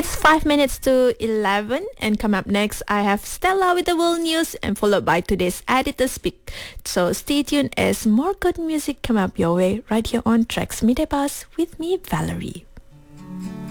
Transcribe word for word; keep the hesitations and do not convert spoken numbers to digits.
It's five minutes to eleven, and come up next, I have Stella with the world news, and followed by today's editor speak. So stay tuned as more good music come up your way right here on Tracks Midday Bus with me, Valerie.